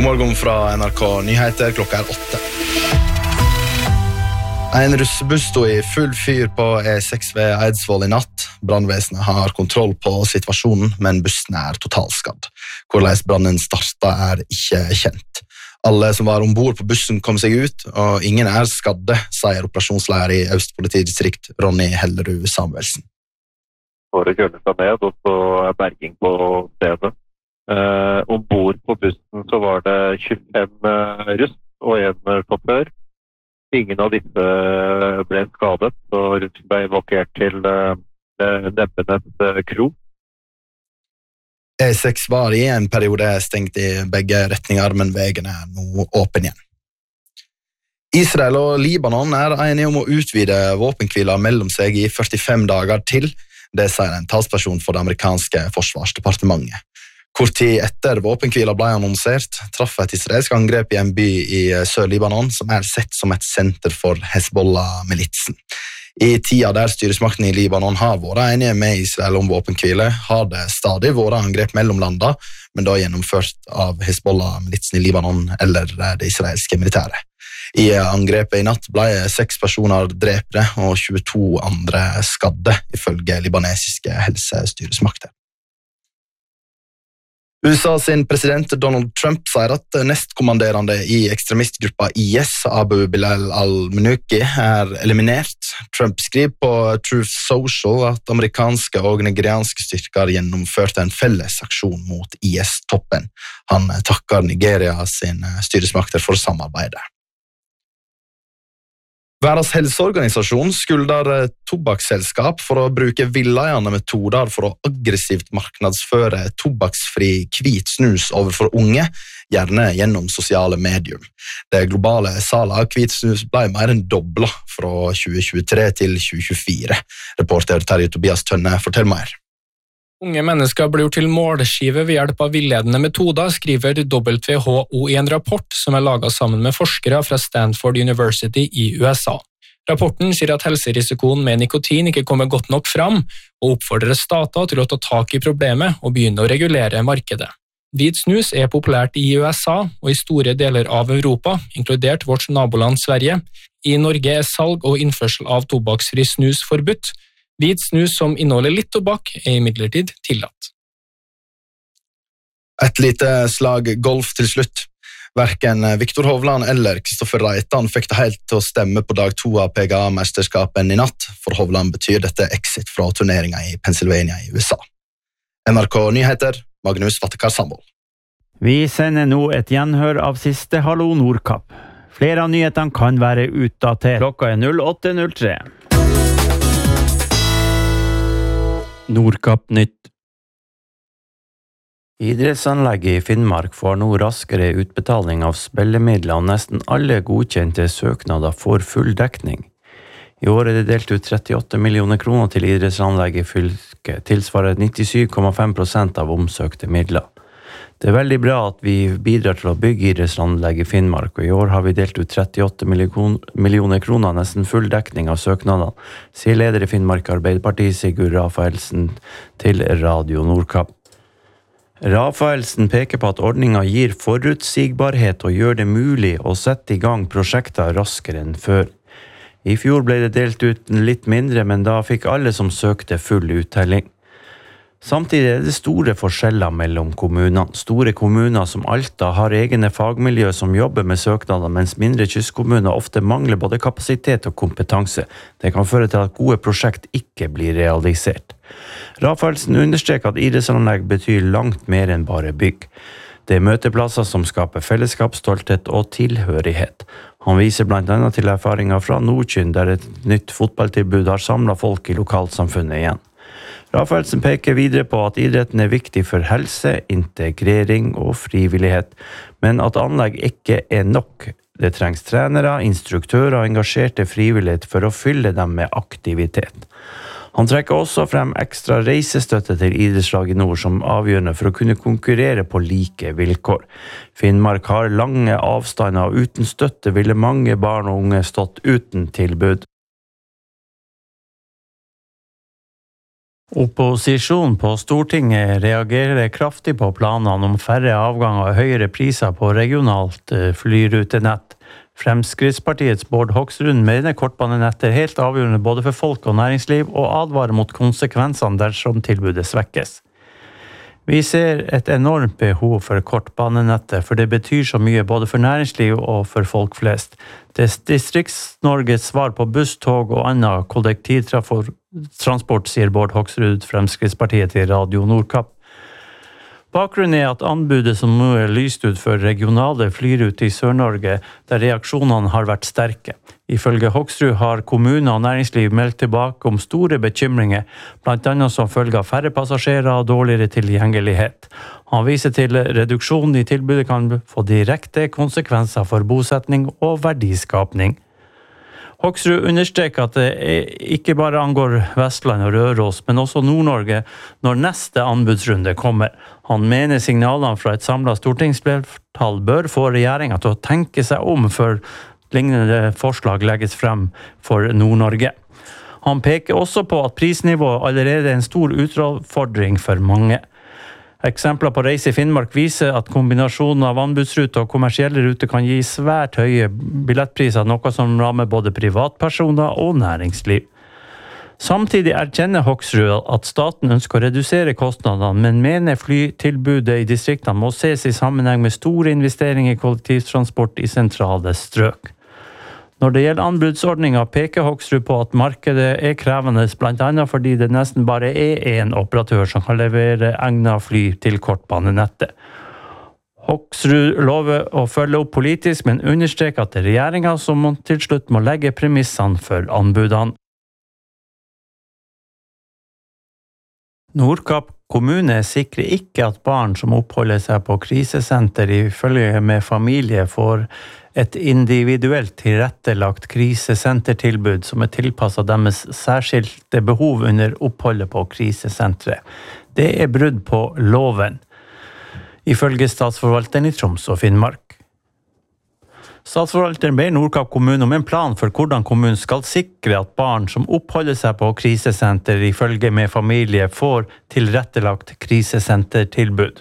morgen fra NRK Nyheter, klokka 8. En russebuss stod i full fyr på E6 ved Eidsvoll i natt. Brannvesenet har kontroll på situasjonen, men bussen er totalskadd. Hvordan brannen startet ikke kjent. Alle som var ombord på bussen kom seg ut, og ingen er skadde, sier operasjonsleder i Østpolitidistrikt Ronny Hellerud Samuelsen. For å kjøre seg ned, og så er berging på stedet. Ombord på bussen så var det 25 russ og en sjåfør. Ingen av disse ble skadet, og russen ble evakuert til Nebbenes kro. E6 var i en periode stengt i begge retninger, men veien er nå åpen igjen. Israel og Libanon er enige om å utvide våpenhviler mellom seg i 45 dager til. Det sier en talsperson for det amerikanske forsvarsdepartementet. Kort tid etter våpenhvila ble annonsert, traff et israelsk angrep i en by i Sør-Libanon som er sett som et senter for Hezbollah-militsen. I tida der styresmakten i Libanon har vært enige med Israel om våpenhvile, har det stadig vært angrep mellom landa, men da gjennomført av Hezbollah-militsen i Libanon eller det israelske militæret. I angrepet i natt ble 6 personer drepte og 22 andre skadde, ifølge libanesiske helsestyresmakter. USA sin president Donald Trump sier at nestkommanderende i ekstremistgruppa IS, Abu Bilal al-Munuki, er eliminert. Trump skriver på Truth Social at amerikanske og nigerianske styrker gjennomførte en felles aksjon mot IS-toppen. Han takker Nigeria sin styresmakter for samarbeidet. Verdens helseorganisasjon skulder tobakksselskap for å bruke villeiende metoder for å aggressivt marknadsføre tobakksfri hvit snus overfor unge, gjerne gjennom sosiale medier. Det globale salet av hvit snus ble mer enn doblet fra 2023 til 2024. Reporter Terje Tobias Tønne forteller mer. Unge mennesker blir gjort til målskive ved hjelp av villedende metoder, skriver WHO i en rapport som er laget sammen med forskere fra Stanford University i USA. Rapporten sier at helserisikoen med nikotin ikke kommer godt nok fram, og oppfordrer stater til å ta tak i problemet og begynne å regulere markedet. Hvit snus er populært i USA og i store deler av Europa, inkludert vårt naboland Sverige. I Norge er salg og innførsel av tobakksfri snus forbudt. Hvit snus som inneholder litt tobakk er imidlertid tillatt. Et lite slag golf til slutt. Hverken Viktor Hovland eller Kristoffer Reitan fikk det helt til å stemme på dag 2 av PGA-mesterskapen i natt. For Hovland betyr dette exit fra turneringen i Pennsylvania i USA. NRK Nyheter, Magnus Vattekar Sandvold. Vi sender nå et gjenhør av siste Hallo Nordkapp. Flere av nyhetene kan være utdatert. Klokka er 08.03. Nordkapp nytt. Idrettsanlegget i Finnmark får nå raskere utbetaling av spillemidler, og nesten alle godkjente søknader får full dekning. I år er det delt ut 38 millioner kroner til idrettsanlegget i fylket, tilsvarer 97,5% av omsøkte midler. Det er veldig bra at vi bidrar til å bygge idrettsanlegg i Finnmark, og i år har vi delt ut 38 millioner kroner, nesten full dekning av søknadene, sier leder i Finnmark Arbeiderparti Sigurd Rafaelsen til Radio Nordkapp. Rafaelsen peker på at ordningen gir forutsigbarhet og gjør det mulig å sette i gang prosjekter raskere enn før. I fjor ble det delt ut litt mindre, men da fikk alle som søkte full uttelling. Samtidig er det store forskjeller mellom kommunene. Store kommuner som Alta har egne fagmiljø som jobber med søknader, mens mindre kystkommuner ofte mangler både kapasitet og kompetanse. Det kan føre til at gode prosjekt ikke blir realisert. Rafaelsen understreker at idrettsanlegg betyr langt mer enn bare bygg. Det er møteplasser som skaper fellesskap, stolthet og tilhørighet. Han viser blant annet til erfaringer fra Nordkynn, der et nytt fotballtilbud har samlet folk i lokalsamfunnet igjen. Rafaelsen peker videre på at idretten er viktig for helse, integrering og frivillighet, men at anlegg ikke er nok. Det trengs trenere, instruktører og engasjerte frivillighet for å fylle dem med aktivitet. Han trekker også frem ekstra reisestøtte til idrettslag i nord som avgjørende for å kunne konkurrere på like vilkår. Finnmark har lange avstander, og uten støtte ville mange barn og unge stått uten tilbud. Opposisjonen på Stortinget reagerer kraftig på planene om færre avganger og høyere priser på regionalt flyrutenett. Fremskrittspartiets Bård Hoksrud mener kortbanenettet er helt avgjørende både for folk og næringsliv, og advarer mot konsekvensene dersom tilbudet svekkes. Vi ser et enormt behov for kortbanenettet, for det betyr så mye både for næringsliv og for folk flest. Det er Distrikts-Norges svar på buss, tog og annen kollektivtransport, sier Bård Hoksrud, Fremskrittspartiet til Radio Nordkapp. Bakgrunnen er at anbudet som nå er lyst ut for regionale flyruter i Sør-Norge, der reaksjonene har vært sterke. Ifølge Hoksrud har kommuner og næringsliv meldt tilbake om store bekymringer, blant annet som følge av færre passasjerer og dårligere tilgjengelighet. Han viser til reduksjonen i tilbudet kan få direkte konsekvenser for bosetning og verdiskapning. Hoksrud understreker at det ikke bare angår Vestland og Røros, men også Nord-Norge når neste anbudsrunde kommer. Han mener signalene fra et samlet stortingsflertall bør få regjeringen til å tenke seg om før lignende forslag legges frem for Nord-Norge. Han peker også på at prisnivået allerede er en stor utfordring for mange. Eksempler på Reise i Finnmark viser at kombinasjonen av anbudsruter og kommersielle ruter kan gi svært høye billettpriser, noe som rammer både privatpersoner og næringsliv. Samtidig erkjenner Hoksrud at staten ønsker å redusere kostnadene, men mener flytilbudet i distriktene må ses i sammenheng med store investeringer i kollektivtransport i sentrale strøk. Når det gjelder anbudsordninger, peker Hoksrud på at markedet er krevende, blant annet fordi det nesten bare er en operatør som kan levere egnet fly til kortbanenettet. Hoksrud lover å følge opp politisk, men understreker at det er regjeringen som til slutt må legge premissene for anbudene. Nordkapp kommune sikrer ikke at barn som oppholder seg på krisesenter i følge med familie får et individuelt tilrettelagt krisesentertilbud som er tilpasset deres særskilte behov under oppholdet på krisesenteret. Det er brudd på loven, ifølge statsforvalteren i Troms og Finnmark. Statsforvalteren ber Nordkapp kommune om en plan for hvordan kommunen skal sikre at barn som oppholder seg på krisesenter i følge med familie får tilrettelagt krisesentertilbud.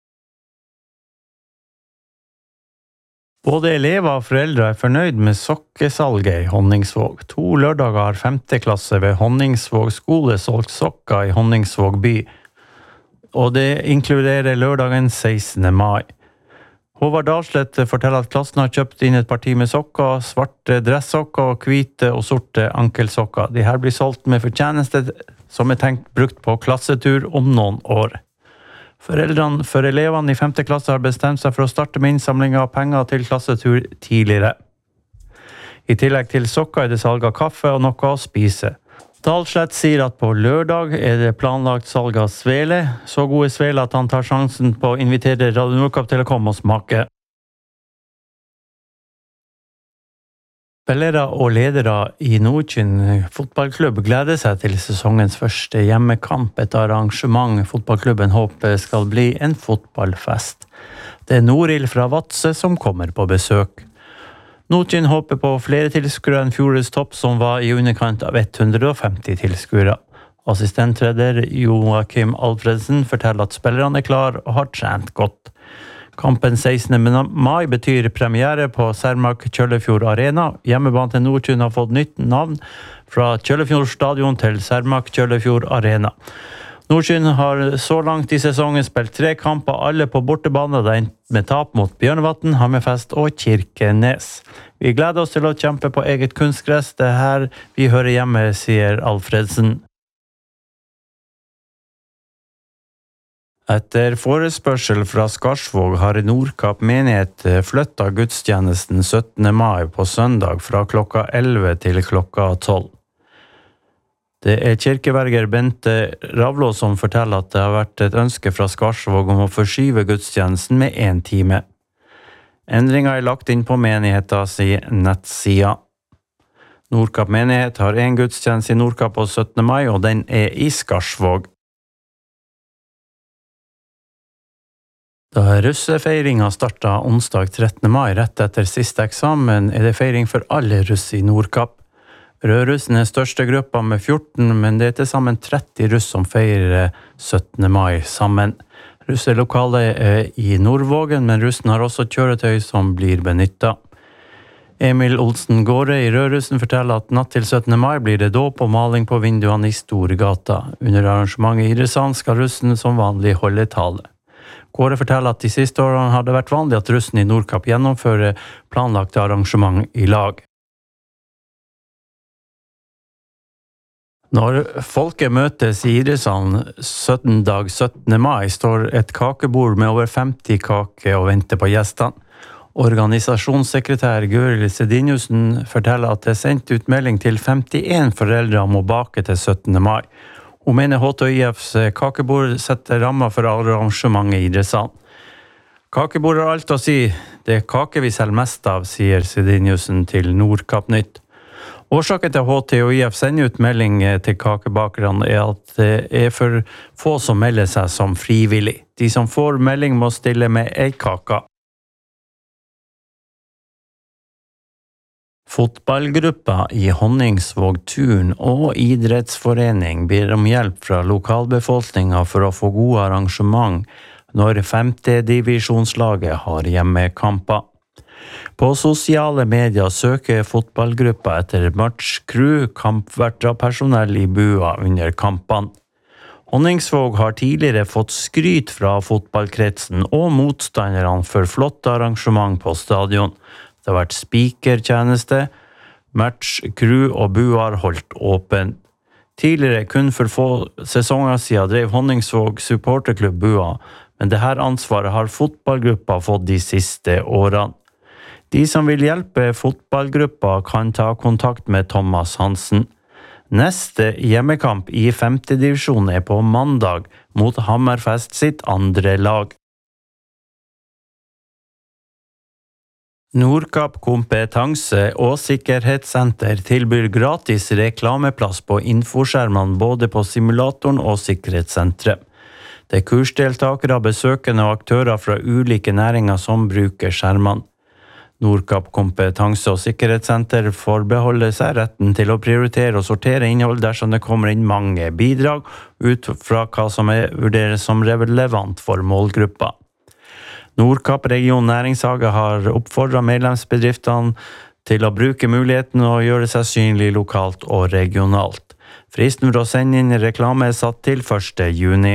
Både elever og foreldre er fornøyd med sokkesalget i Honningsvåg. 2 lørdager har 5. klasse ved Honningsvåg skole solgt sokker i Honningsvåg by, og det inkluderer lørdagen 16. mai. Håvard Dalslett forteller at klassen har kjøpt inn et parti med sokker, svarte dresssokker og hvite og sorte ankelsokker. De her blir solgt med fortjeneste som er tenkt brukt på klassetur om noen år. Foreldrene for elevene i 5. klasse har bestemt seg for å starte med innsamling av penger til klassetur tidligere. I tillegg til sokker er det salg av kaffe og noe å spise. Dalslett sier at på lørdag er det planlagt salg av svele, så gode svele at han tar sjansen på å invitere Radio Nordkapp til å komme og smake. Spillere og ledere i Nordkinn fotballklubb gleder seg til sesongens første hjemmekamp, et arrangement fotballklubben håper skal bli en fotballfest. Det er Norild fra Vadsø som kommer på besøk. Nordkinn håper på flere tilskuere enn fjordes topp, som var i underkant av 150 tilskuere. Assistentleder Joakim Alfredsen forteller at spillerne er klar og har trent godt. Kampen 16. mai betyr premiere på Cermaq Kjøllefjord Arena. Hjemmebane til Nordkinn har fått nytt navn fra Kjøllefjord stadion til Cermaq Kjøllefjord Arena. Nordkinn har så langt i sesongen spilt 3 kamper, alle på bortebane, med tap mot Bjørnevatn, Hammerfest og Kirkenes. Vi gleder oss til å kjempe på eget kunstgress. Det er her vi hører hjemme, sier Alfredsen. Etter forespørsel fra Skarsvåg har Nordkapp menighet flyttet gudstjenesten 17. mai på søndag fra klokka 11 til klokka 12. Det er kirkeverger Bente Ravlå som forteller at det har vært et ønske fra Skarsvåg om å forskyve gudstjenesten med 1 time. Endringer er lagt inn på menighetens nettsida. Nordkapp menighet har en gudstjeneste i Nordkapp på 17. mai, og den er i Skarsvåg. Da russefeiringen startet onsdag 13. mai rett etter siste eksamen, er det feiring for alle russ i Nordkapp. Rødrussen største gruppa med 14, men det til sammen 30 russ som feirer 17. mai sammen. Russelokalet i Nordvågen, men russen har også kjøretøy som blir benyttet. Emil Olsen Gårde i Rødrussen forteller at natt til 17. mai blir det dåp og maling på vinduene i Storgata. Under arrangementet i Idrettshallen skal russen som vanlig holde tale. Gårde forteller at de siste årene har det vært vanlig at russen i Nordkapp gjennomfører planlagte arrangement i lag. Når folket møtes i Idrettshallen 17. mai, står et kakebord med over 50 kaker og venter på gjestene. Organisasjonssekretær Gøril Sediniussen forteller at det sendt ut melding til 51 foreldre om å bake til 17. mai. Hun mener HTIFs kakebord setter rammer for arrangementet i Idrettshallen. Kakebord har alt å si. Det kake vi selger mest av, sier Sediniussen til Nordkapp Nytt. Årsaken til HTIF sender ut melding til kakebakerne at det for få som melder seg som frivillig. De som får melding må stille med ei kake. Fotballgruppa i Honningsvåg turn og idrettsforening ber om hjelp fra lokalbefolkningen for å få gode arrangement når 5. divisjonslaget har hjemmekamper. På sosiale medier søker fotballgruppa etter matchcrew, kampverter og personell i bua under kampene. Honningsvåg har tidligere fått skryt fra fotballkretsen og motstanderne for flott arrangement på stadion. Det har vært spikertjeneste, match, crew og buar holdt åpen. Tidligere, kun for få sesonger siden, drev Honningsvåg supporterklubb bua, men dette ansvaret har fotballgruppa fått de siste årene. De som vil hjelpe fotballgruppa kan ta kontakt med Thomas Hansen. Neste hjemmekamp i 5. divisjon på mandag mot Hammerfest sitt andre lag. Nordkapp kompetanse- og sikkerhetssenter tilbyr gratis reklameplass på infoskjermene både på simulatoren og sikkerhetssenteret. Det kursdeltakere, besøkende og aktører fra ulike næringer som bruker skjermene. Nordkapp kompetanse- og sikkerhetssenter forbeholder seg retten til å prioritere og sortere innhold dersom det kommer inn mange bidrag ut fra hva som vurderes som relevant for målgruppa. Nordkapp region næringshage har oppfordret medlemsbedriftene til å bruke muligheten og gjøre seg synlig lokalt og regionalt. Fristen for å sende inn reklame satt til 1. juni.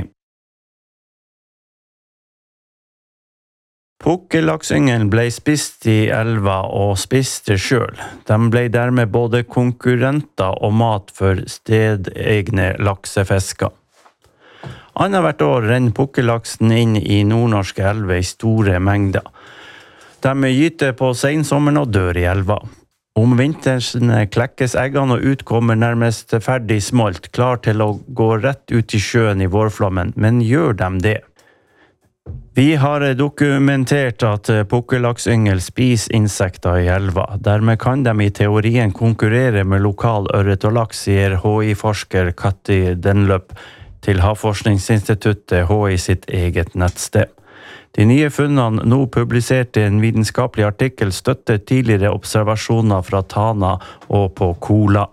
Pukkellaksyngelen ble spist i elva og spiste selv. De ble dermed både konkurrenter og mat for stedegne laksefisker. Annethvert år renner pukkellaksen inn i nordnorske elver i store mengder. De gyter på sensommeren og dør i elva. Om vinteren klekkes eggene og utkommer nærmest ferdig smolt, klar til å gå rett ut i sjøen i vårflommen, men gjør de det? Vi har dokumentert at pukkellaksyngel spiser insekter i elva. Dermed kan de i teorien konkurrere med lokal ørret og laks, sier HI-forsker Katti Denløp til Havforskningsinstituttet HI sitt eget nettsted. De nye funnene nå publisert i en vitenskapelig artikkel støtter tidligere observasjoner fra Tana og på Kola.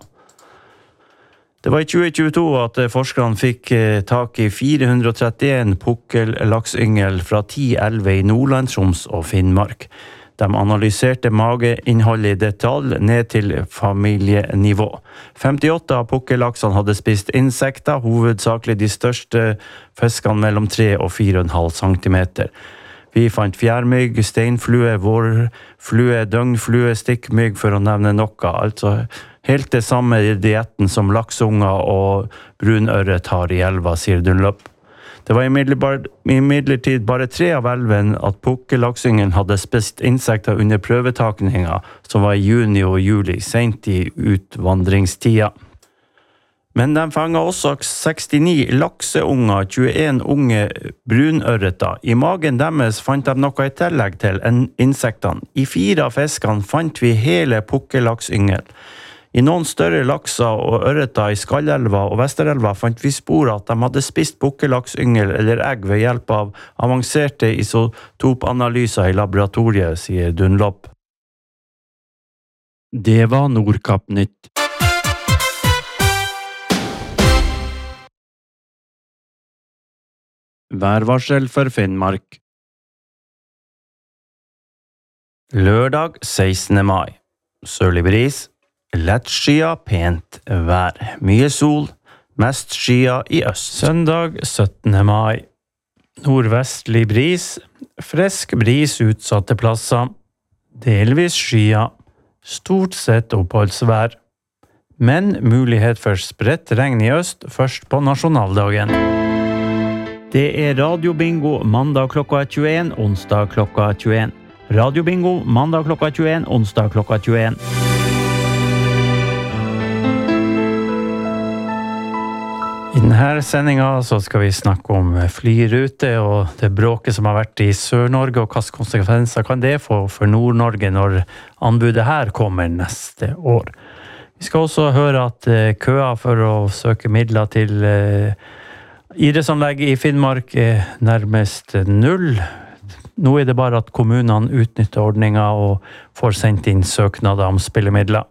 Det var i 2022 at forskerne fikk tak i 431 pukkellaksyngel fra 10 elver i Nordland, Troms og Finnmark. De analyserte mageinnholdet i detalj ned til familienivå. 58 av pukkellaksene hadde spist insekter, hovedsakelig de største fiskene mellom 3 og 4,5 centimeter. Vi fant fjærmygg, steinflue, vårflue, døgnflue, stikkmygg for å nevne noe, altså helt det samme i dietten som laksunger og brunørret har i elva, sier Dunlop. Det var imidlertid bare 3 av elven at pukkellaksyngelen hadde spist insekter under prøvetakninga, som var i juni og juli, sent i utvandringstida. Men de fanget også 69 lakseunger, 21 unge brunørreter. I magen deres fant de noe i tillegg til insektene. I 4 av fiskene fant vi hele pukkellaksyngel. I noen større lakser og ørreter i Skallelva og Vesterelva fant vi spor at de hadde spist pukkellaksyngel eller egg ved hjelp av avanserte isotopanalyser i laboratoriet, sier Dunlop. Det var Nordkapp Nytt. Værvarsel for Finnmark. Lørdag 16. mai. Sørlig bris. Lett skya, pent vær. Mye sol. Mest skya i øst. Søndag 17. mai. Nordvestlig bris. Frisk bris utsatte plasser. Delvis skya. Stort sett oppholdsvær. Men mulighet for spredt regn i øst først på nasjonaldagen. Det radiobingo mandag klokka 21, onsdag klokka 21. Radiobingo mandag klokka 21, onsdag klokka 21. I denne sendingen så skal vi snakke om flyrute og det bråket som har vært i Sør-Norge, og hvilke konsekvenser kan det få for Nord-Norge når anbudet her kommer neste år. Vi skal også høre at køa for å søke midler til idrettsanlegg i Finnmark nærmest null. Nå det bare at kommunene utnytter ordningen og får sendt inn søknader om spillemidler.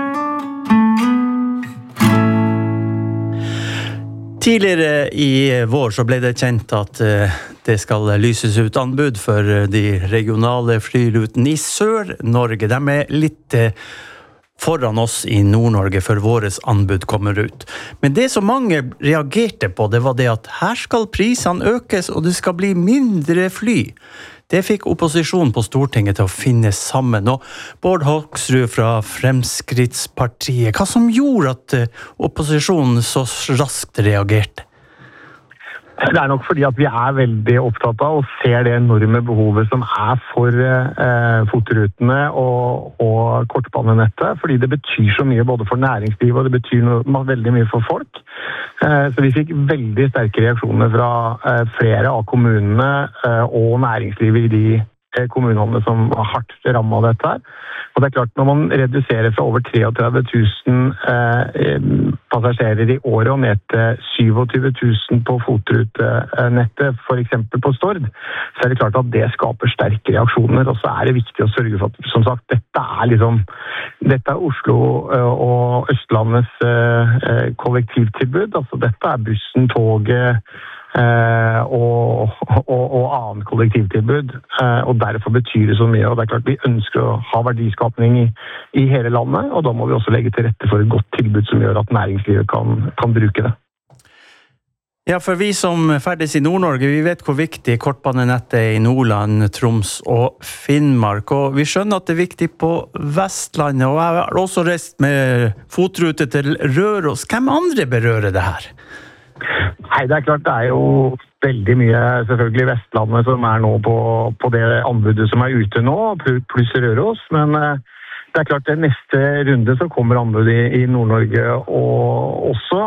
Tidligere i vår så ble det kjent at det skal lyses ut anbud for de regionale flyrutene i Sør-Norge. De litt foran oss i Nord-Norge før våres anbud kommer ut. Men det som mange reagerte på, det var det at her skal prisene økes, og det skal bli mindre fly. Det fikk opposisjonen på Stortinget til å finne sammen. Og Bård Hoksrud fra Fremskrittspartiet, hva som gjorde at opposisjonen så raskt reagerte? Det nok fordi at vi veldig opptatt av og ser det enorme behovet som for FOT-rutene og kortbanenettet, fordi det betyr så mye både for næringslivet og det betyr veldig mye for folk. Så vi fikk veldig sterke reaksjoner fra flere av kommunene og næringslivet i de kommunene som var hardt rammet av dette her. Og det klart, når man reduserer fra over 33 000 passasjerer i året og ned til 27 000 på fotrutenettet, for eksempel på Stord, så det klart at det skaper sterke reaksjoner, og så det viktig å sørge for at, som sagt, dette Oslo og Østlandets kollektivtilbud, altså dette bussen, toget, og annen kollektivtilbud, og derfor betyr det så mye, og det klart vi ønsker å ha verdiskapning i hele landet, og da må vi også legge til rette for et godt tilbud som gjør at næringslivet kan bruke det. Ja, for vi som ferdes i Nord-Norge, vi vet hvor viktig kortbanenettet i Nordland, Troms og Finnmark, og vi skjønner at det viktig på Vestlandet, og jeg har også reist med fotrute til Røros. Hvem andre berører det her? Nei, det klart, det jo veldig mye selvfølgelig Vestlandet som nå på det anbudet som ute nå, pluss Røros, men det klart det neste runde så kommer anbudet i Nord-Norge også,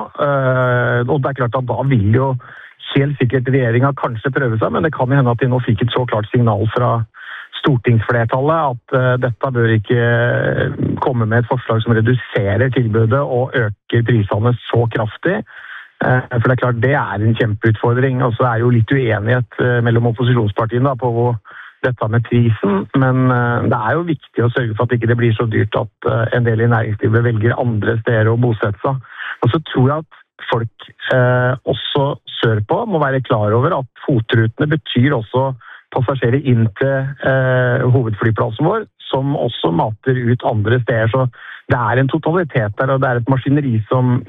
og det klart at da vil jo helt sikkert regjeringen kanskje prøve seg, men det kan jo hende at de nå fikk et så klart signal fra stortingsflertallet at dette bør ikke komme med et forslag som reduserer tilbudet og øker prisene så kraftig. For det klart, det en kjempeutfordring, og så jo litt uenighet mellom opposisjonspartiene på dette med prisen, men det jo viktig å sørge for at ikke det blir så dyrt at en del i næringslivet velger andre steder å bosette seg. Og så tror jeg at folk også sørpå må være klar over at fotrutene betyr også passasjerer inn til hovedflyplassen vår, som også mater ut andre steder, så det en totalitet der, og det et maskineri som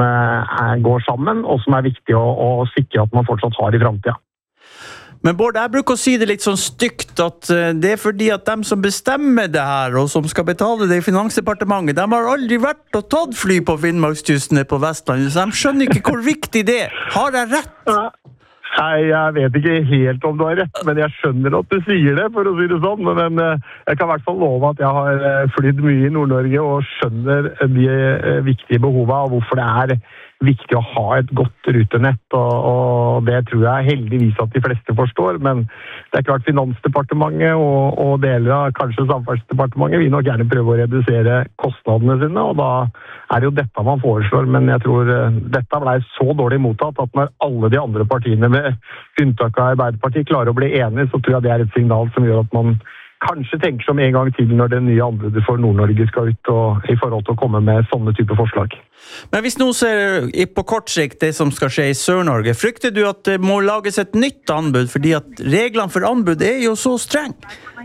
går sammen, og som viktig å sikre at man fortsatt har i fremtiden. Men Bård, jeg bruker å si det litt sånn stygt, at det fordi at de som bestemmer det her, og som skal betale det i Finansdepartementet, de har aldri vært og tatt fly på Finnmarkskystene på Vestlandet, så de skjønner ikke hvor viktig det Har jeg rett? Nei, jeg vet ikke helt om du har rett, men jeg skjønner at du sier det, for å si det sånn. Men jeg kan i hvert fall love at jeg har flydd mye i Nord-Norge og skjønner de viktige behovene og hvorfor det viktig å ha et godt rutenett, og det tror jeg heldigvis at de fleste forstår. Men det klart Finansdepartementet og deler av kanskje Samferdselsdepartementet vil nok gjerne prøve å redusere kostnadene sine, og da det jo dette man foreslår. Men jeg tror dette ble så dårlig mottatt at når alle de andre partiene med unntak av Arbeiderpartiet klarer å bli enige, så tror jeg det et signal som gjør at man kanskje tenker som en gang til når det nye anbudet for Nord-Norge skal ut, og i forhold til å komme med sånne type forslag. Men hvis noen ser på kort sikt det som skal skje i Sør-Norge, frykter du at det må lages et nytt anbud, fordi at reglene for anbud jo så streng?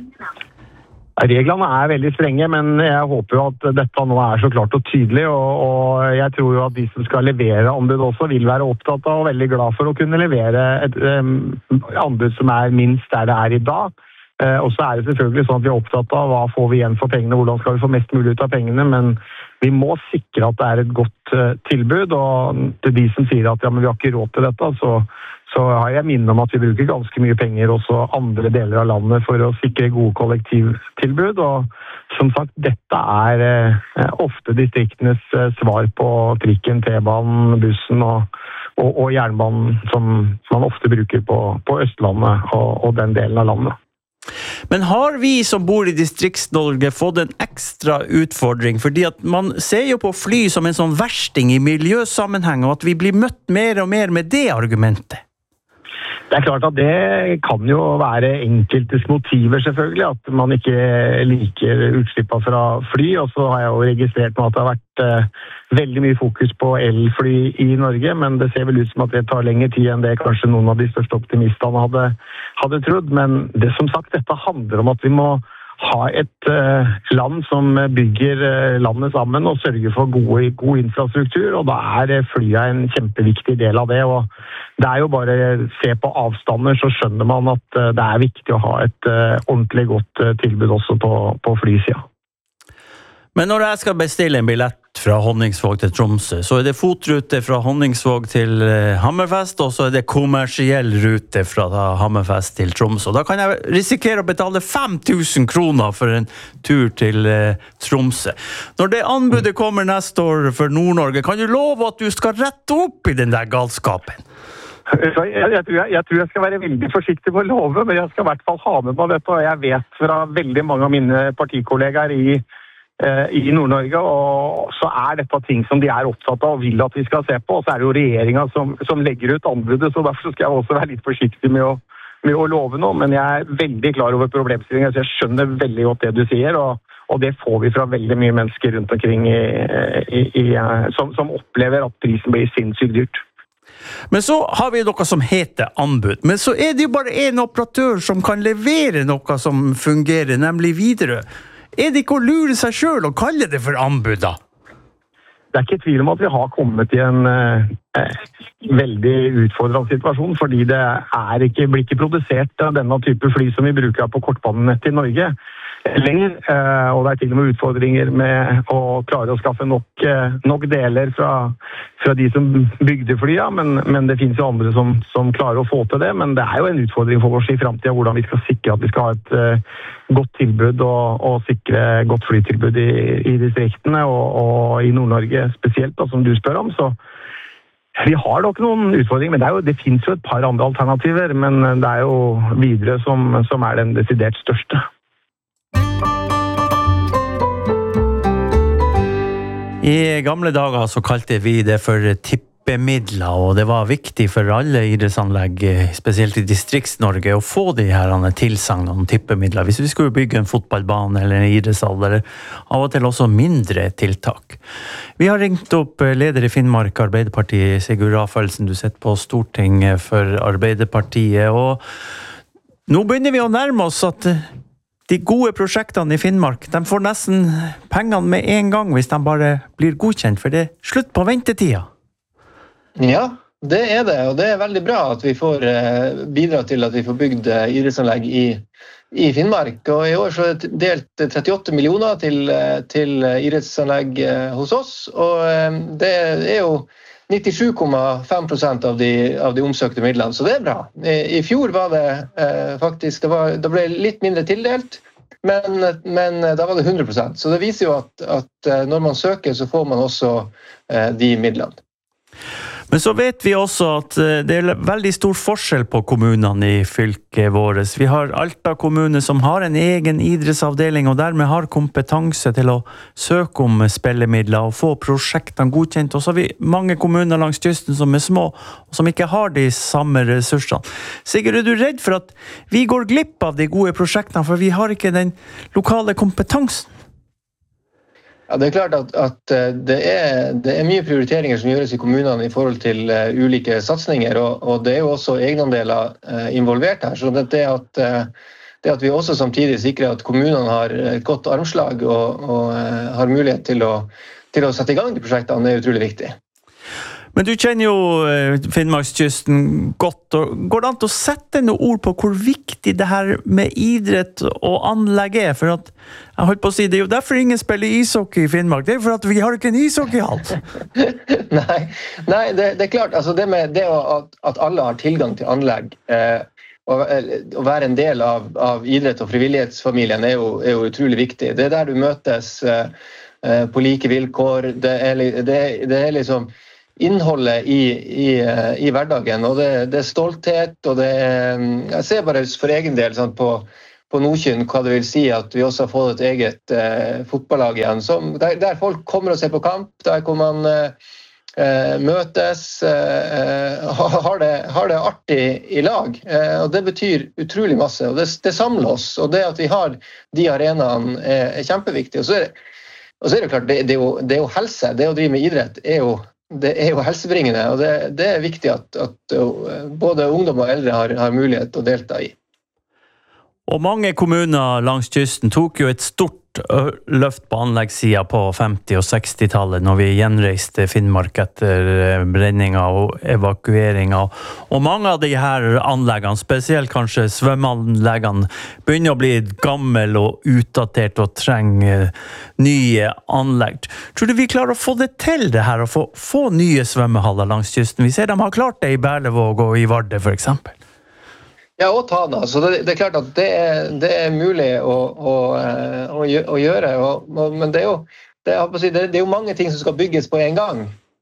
Reglene veldig strenge, men jeg håper jo at dette nå så klart og tydelig, og jeg tror jo at de som skal levere anbud også vil være opptatt av og veldig glad for å kunne levere et anbud som minst der det I dag. Og så det selvfølgelig sånn at vi opptatt av hva får vi igjen for pengene, hvordan skal vi få mest mulig ut av pengene, men vi må sikre at det et godt tilbud, og til de som sier at ja, men vi har ikke råd til dette, så har jeg minnet om at vi bruker ganske mye penger også andre deler av landet for å sikre gode kollektivtilbud, og som sagt, dette ofte distriktenes svar på trikken, T-banen, bussen og jernbanen som man ofte bruker på Østlandet og den delen av landet. Men har vi som bor I Distrikts-Norge fått en ekstra utfordring? Fordi at man ser jo på fly som en sånn versting I miljøsammenheng, og at vi blir møtt mer og mer med det argumentet. Det klart at det kan jo være enkeltes motiver selvfølgelig, at man ikke liker utslippene fra fly, og så har jeg jo registrert nå at det har vært veldig mye fokus på elfly I Norge, men det ser vel ut som at det tar lengre tid enn det kanskje noen av de største optimistene hadde trodd, men det som sagt, dette handler om at vi må ha et land som bygger landet sammen og sørger for god infrastruktur, og da flyet en kjempeviktig del av det, og det jo bare se på avstander, så skjønner man at det viktig å ha et ordentlig godt tilbud også på flysida. Men når jeg skal bestille en billett fra Honningsvåg til Tromsø, så det fotrute fra Honningsvåg til Hammerfest, og så det kommersiell rute fra Hammerfest til Tromsø. Da kan jeg risikere å betale 5.000 kroner for en tur til Tromsø. Når det anbudet kommer neste år for Nord-Norge, kan du love at du skal rette opp I den der galskapen? Jeg tror jeg skal være veldig forsiktig med å love, men jeg skal I hvert fall ha med meg dette, og jeg vet fra veldig mange av mine partikollegaer I Nord-Norge, og så dette ting som de opptatt av og vil at vi skal se på, og så det jo regjeringen som legger ut anbudet, så derfor skal jeg også være litt forsiktig med å love noe, men jeg veldig klar over problemstillingen, så jeg skjønner veldig godt det du sier, og det får vi fra veldig mye mennesker rundt omkring som opplever at prisen blir sinnssykt dyrt. Men så har vi noe som heter anbud, men så det jo bare en operatør som kan levere noe som fungerer, nemlig Widerøe. Det ikke å lure seg selv og kalle det for anbud da? Det ikke tvil om at vi har kommet I en veldig utfordrende situasjon, fordi det blir ikke produsert denne type fly som vi bruker på kortbanenett I Norge lenger, og det til og med utfordringer med å klare å skaffe nok deler fra de som bygde flya, men det finnes jo andre som klarer å få til det, men det jo en utfordring for oss I fremtiden, hvordan vi skal sikre at vi skal ha et godt tilbud og sikre godt flytilbud I distriktene og I Nord-Norge spesielt, da, som du spør om, så vi har nok noen utfordringer, men det finnes jo et par andre alternativer, men det jo Widerøe som den desidert største. I gamle dager så kalte vi det for tippemidler, og det var viktig for alle idrettsanlegg, spesielt I Distrikts-Norge, å få de her tilsagn om tippemidler. Hvis vi skulle bygge en fotballbane eller en idrettshall, eller av og til også mindre tiltak. Vi har ringt opp leder I Finnmark Arbeiderpartiet, Sigurd Rafaelsen, du sitter på Stortinget for Arbeiderpartiet, og nå begynner vi å nærme oss at de gode prosjektene I Finnmark, de får nesten pengene med en gang hvis de bare blir godkjent, for det slutt på ventetida. Ja, det det, og det veldig bra at vi får bidra til at vi får bygd idrettsanlegg I Finnmark. Og I år så det delt 38 millioner til idrettsanlegg hos oss, og det jo 97,5% av de omsøkte midlene, så det bra. I fjor var det faktisk, det ble litt mindre tildelt, men da var det 100%. Så det viser jo at når man søker, så får man også de midlene. Men så vet vi også at det veldig stor forskjell på kommunene i fylket vårt. Vi har Alta kommune som har en egen idrettsavdeling og dermed har kompetanse til å søke om spillemidler og få prosjektene godkjent. Og så har vi mange kommuner langs kysten som små og som ikke har de samme ressursene. Sigurd, er du redd for at vi går glipp av de gode prosjektene, for vi har ikke den lokale kompetansen? Ja, det klart at det er mye prioriteringer som gjøres i kommunene i forhold til ulike satsninger, og det er jo også egenandeler involvert her. Så det at vi også samtidig sikrer at kommunene har et godt armslag og har mulighet til å sette i gang de prosjektene, er utrolig viktig. Men du kjenner jo Finnmarkskysten godt. Går det an til å sette noen ord på hvor viktig det her med idrett og anlegg er? For at, jeg holdt på å si, det er jo derfor ingen spiller ishockey i Finnmark. Det er for at vi har ikke en ishockeyhall. Nei, det er klart. Altså det med det at alle har tilgang til anlegg, å være en del av idrett- og frivillighetsfamilien er jo utrolig viktig. Det er der du møtes på like vilkår. Det er liksom innholdet i hverdagen, og det er stolthet, og det er, jeg ser bare for egen del sånn, på Nordkynn hva det vil si at vi også har fått et eget fotballag igjen, der folk kommer og ser på kamp, der hvor man møtes, har det artig i lag, og det betyr utrolig masse, og det samler oss, og det at vi har de arenaene er kjempeviktig, og så er det klart, det er jo helse, det å drive med idrett det er jo helsebringende, og det er viktig at både ungdom og eldre har mulighet til å delta i. Og mange kommuner langs kysten tok jo et stort løft på anleggssida på 50- og 60-tallet når vi gjenreiste Finnmark etter brenninga og evakueringa. Og mange av de her anleggene, spesielt kanskje svømmeanleggene, begynner å bli gammel og utdatert og trenger nye anlegg. Tror du vi klarer å få det til det her, å få nye svømmehaller langs kysten? Vi ser de har klart det i Berlevåg og i Varde for eksempel. Ja, og Tana. Så det er klart at det er mulig å gjøre, men det er jo mange ting som skal bygges på en gang.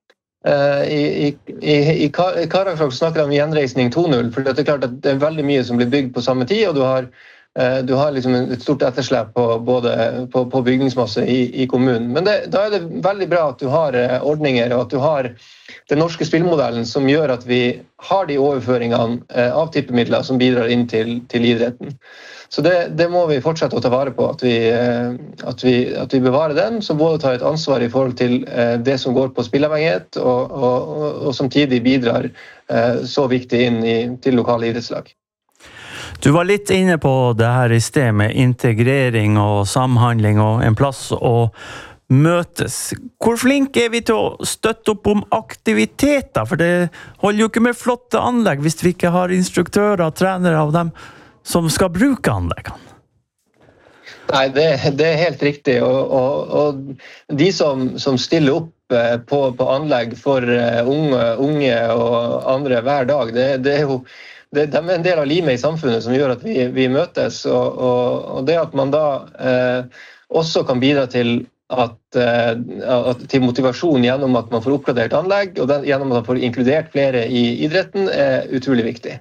I Karasjok snakker de om gjenreisning 2.0, for det er klart at det er veldig mye som blir bygd på samme tid, og du har liksom et stort etterslep på bygningsmasse i kommunen. Men da er det veldig bra at du har ordninger, og at du har den norske spillmodellen som gjør at vi har de overføringene av tippemidler som bidrar inn til idretten. Så det må vi fortsette å ta vare på, at vi bevarer den, som både tar et ansvar i forhold til det som går på spillavhengighet, og samtidig bidrar så viktig inn til lokale idrettslag. Du var litt inne på det her i sted med integrering og samhandling og en plass å møtes. Hvor flink er vi til å støtte opp om aktiviteter? For det holder jo ikke med flotte anlegg hvis vi ikke har instruktører og trenere av dem som skal bruke anleggene. Nei, det er helt riktig. Og de som stiller opp på anlegg for unge og andre hver dag, det er jo de er en del av limet i samfunnet som gjør at vi møtes, og det at man da også kan bidra til til motivasjon gjennom at man får oppgradert anlegg, og gjennom at man får inkludert flere i idretten, er utrolig viktig.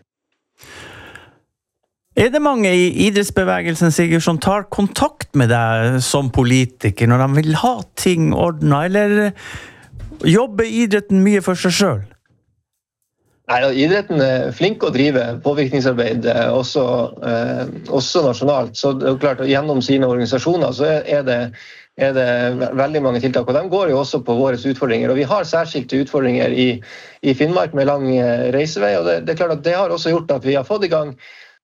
Er det mange i idrettsbevegelsen, Sigurd, som tar kontakt med deg som politiker når de vil ha ting ordnet, eller jobber idretten mye for seg selv? Nei, idretten er flink å drive påvirkningsarbeid også nasjonalt, så det er klart at gjennom sine organisasjoner så er det veldig mange tiltak, og de går jo også på våre utfordringer, og vi har særskilte utfordringer i Finnmark med lang reisevei, og det er klart at det har også gjort at vi har fått i gang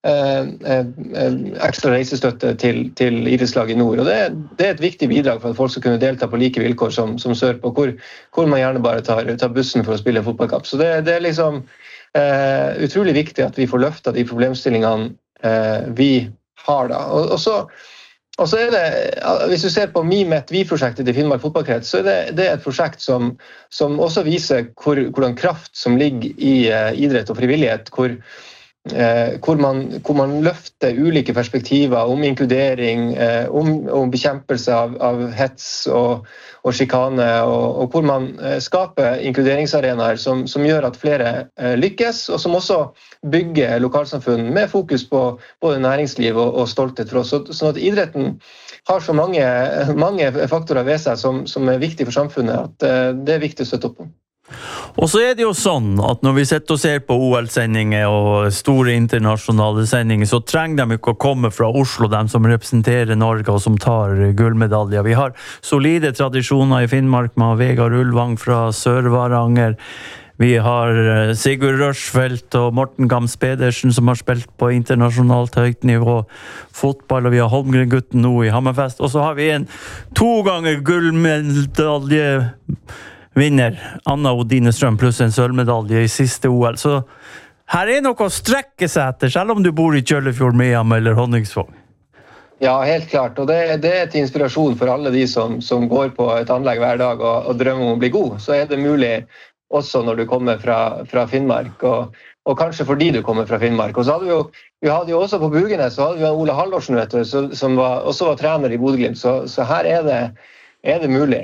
ekstra reisestøtte til idrettslag i nord, og det er et viktig bidrag for at folk skal kunne delta på like vilkår som sørpå, hvor man gjerne bare tar bussen for å spille fotballkamp. Så det er liksom utrolig viktig at vi får løftet de problemstillingene vi har da. Og så er det, hvis du ser på MiMet-Vi-prosjektet til Finnmark fotballkrets, så er det et prosjekt som også viser hvordan kraft som ligger i idrett og frivillighet, hvor hvor man løfter ulike perspektiver om inkludering, om bekjempelse av hets og skikane, og hvor man skaper inkluderingsarenaer som gjør at flere lykkes, og som også bygger lokalsamfunn med fokus på både næringsliv og stolthet for oss. Sånn at idretten har så mange faktorer ved seg som viktige for samfunnet, at det viktig å støtte opp om. Og så det jo sånn at når vi sitter og ser på OL-sendinger og store internasjonale sendinger, så trenger de ikke å komme fra Oslo, de som representerer Norge og som tar gullmedaljer. Vi har solide tradisjoner i Finnmark med Vegard Ulvang fra Sør-Varanger. Vi har Sigurd Rørsfeldt og Morten Gams Pedersen som har spilt på internasjonalt høyt nivå fotball, og vi har Holmgren-gutten nå i Hammerfest. Og så har vi en 2 ganger gullmedalje vinner Anna Odine Strøm pluss en sølvmedalje i siste OL. Så her noe å strekke seg etter, selv om du bor i Kjøllefjord, Mehamn eller Honningsvåg. Ja, helt klart. Og det til inspirasjon for alle de som går på et anlegg hver dag og drømmer om å bli god. Så det mulig også når du kommer fra Finnmark, og kanskje fordi du kommer fra Finnmark. Og så hadde vi hadde jo også på Bugenes, så hadde vi Ole Hallorsen, vet du, som også var trener i Bodø/Glimt. Så her det mulig.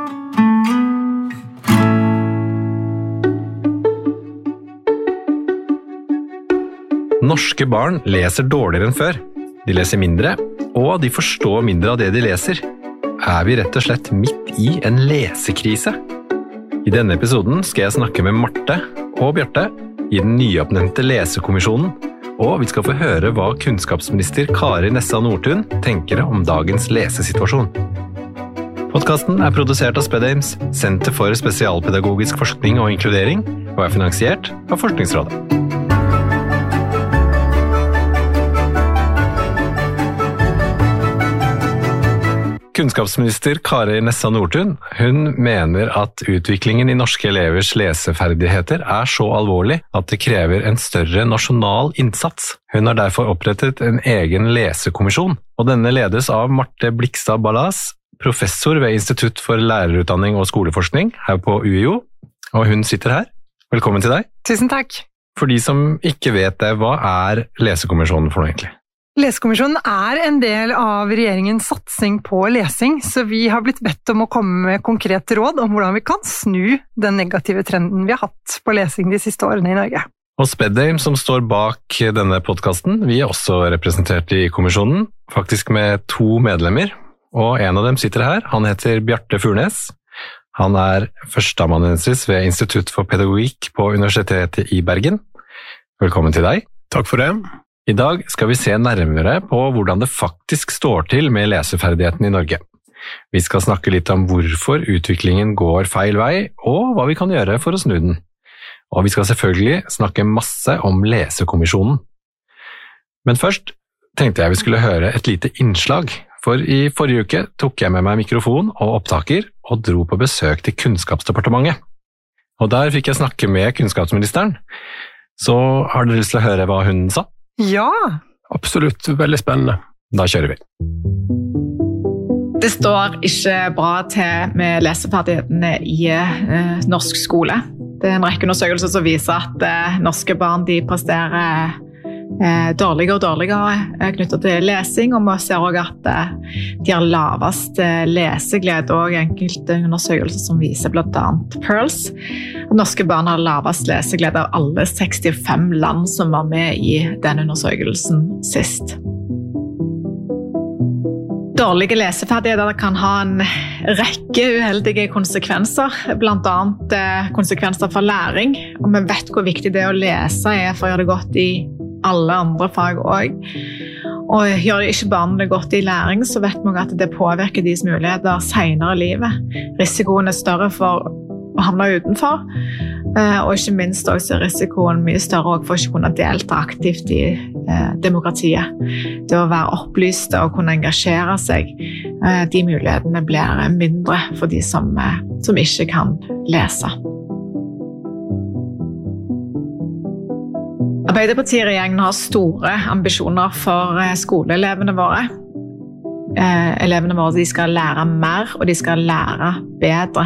Norske barn leser dårligere enn før. De leser mindre, og de forstår mindre av det de leser. Vi rett og slett midt i en lesekrise? I denne episoden skal jeg snakke med Marte og Bjarte i den nyoppnevnte lesekommisjonen, og vi skal få høre hva kunnskapsminister Kari Nessa Nordtun tenker om dagens lesesituasjon. Podcasten produsert av SpedAIMS, Senter for spesialpedagogisk forskning og inkludering, og finansiert av Forskningsrådet. Kunnskapsminister Kari Nessa Nordtun, hun mener at utviklingen i norske elevers leseferdigheter så alvorlig at det krever en større nasjonal innsats. Hun har derfor opprettet en egen lesekommisjon, og denne ledes av Marte Blikstad Ballas, professor ved Institutt for lærerutdanning og skoleforskning her på UiO, og hun sitter her. Velkommen til deg. Tusen takk. For de som ikke vet det, hva lesekommisjonen for noe egentlig? Lesekommisjonen en del av regjeringens satsing på lesing, så vi har blitt bedt om å komme med konkrete råd om hvordan vi kan snu den negative trenden vi har hatt på lesing de siste årene i Norge. Og SpedAIM, som står bak denne podcasten, vi også representert i kommisjonen, faktisk med 2 medlemmer, og en av dem sitter her. Han heter Bjarte Furnes. Han førsteamanuensis ved Institutt for pedagogikk på Universitetet i Bergen. Velkommen til deg. Takk for det. I dag skal vi se nærmere på hvordan det faktisk står til med leseferdigheten i Norge. Vi skal snakke litt om hvorfor utviklingen går feil vei, og hva vi kan gjøre for å snu den. Og vi skal selvfølgelig snakke masse om lesekommisjonen. Men først tenkte jeg vi skulle høre et lite innslag, for i forrige uke tok jeg med meg mikrofon og opptaker og dro på besøk til Kunnskapsdepartementet. Og der fikk jeg snakke med kunnskapsministeren. Så har dere lyst til å høre hva hun sa? Ja, absolutt. Veldig spennende. Da kjører vi. Det står ikke bra til med leseferdighetene i norsk skole. Det en rekke undersøkelser som viser at norske barn de presterer dårligere og dårligere knyttet til lesing, og vi ser også at de har lavest leseglede, og enkelte undersøkelser som viser blant annet PIRLS. Norske barn har lavest leseglede av alle 65 land som var med i den undersøkelsen sist. Dårlige leseferdigheter kan ha en rekke uheldige konsekvenser, blant annet konsekvenser for læring, og vi vet hvor viktig det å lese for å gjøre det godt i alle andre fag også. Og gjør det ikke bare det godt i læring, så vet vi at det påvirker deres muligheter senere i livet. Risikoen større for å havne utenfor, og ikke minst også risikoen mye større for å ikke kunne delta aktivt i demokratiet. Det å være opplyst og kunne engasjere seg, de mulighetene blir mindre for de som ikke kan lese. Arbeiderpartiet-regjeringen har store ambisjoner for skoleelevene våre. elevene våre de skal lære mer, og de skal lære bedre.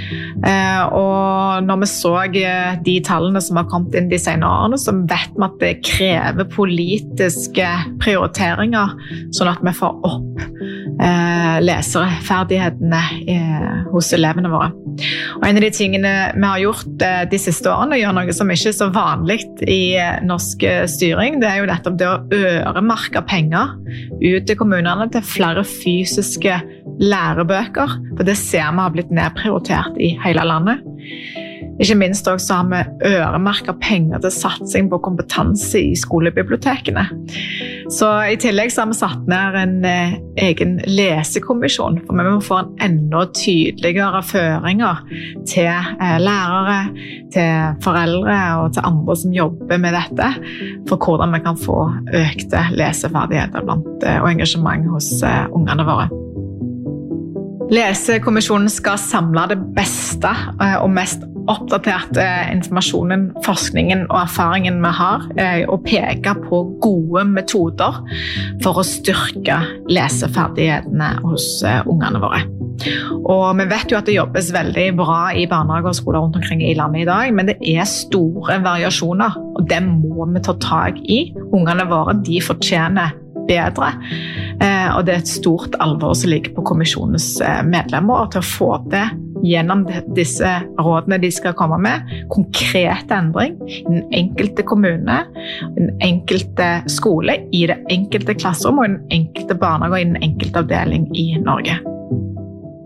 Og når vi så de tallene som har kommet inn de senere årene, så vet vi at det krever politiske prioriteringer, sånn at vi får opp leseferdighetene hos elevene våre. Og en av de tingene vi har gjort de siste årene, gjør noe som ikke er så vanlig i norsk styring, det er jo nettopp det å øremarke penger ut til kommunene til flere fysiske lærebøker, for det ser vi har blitt nedprioritert i hele landet. Ikke minst også har vi øremarket penger til satsing på kompetanse i skolebibliotekene. Så i tillegg så har vi satt ned en egen lesekommisjon, for vi må få en enda tydeligere føringer til lærere, til foreldre og til andre som jobber med dette, for hvordan vi kan få økte leseferdigheter og engasjement hos ungene våre. Lesekommisjonen skal samle det beste og mest oppdaterte informasjonen, forskningen og erfaringen vi har, og peke på gode metoder for å styrke leseferdighetene hos ungene våre. Og vi vet jo at det jobbes veldig bra i barnehager og skoler rundt omkring i landet i dag, men det er store variasjoner, og det må vi ta tak i. Ungene våre, de fortjener bedre, og det er et stort alvor som ligger på kommisjonens medlemmer til å få det gjennom disse rådene de skal komme med, konkret endring i den enkelte kommune, i den enkelte skole, i det enkelte klasserom og i den enkelte barnehage og i den enkelte avdeling i Norge.